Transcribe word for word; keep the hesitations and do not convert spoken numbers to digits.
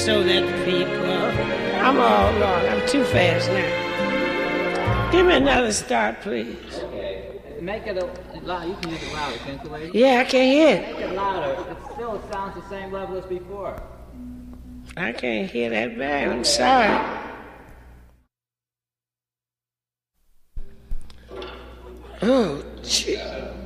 So that the people, I'm all Lord, I'm too fast now. Give me another start, please. Okay. Make it a loud. You can use it louder, can't you, lady? Yeah, I can hear it. Make it louder. It still sounds the same level as before. I can't hear that bad. I'm sorry. Oh, gee.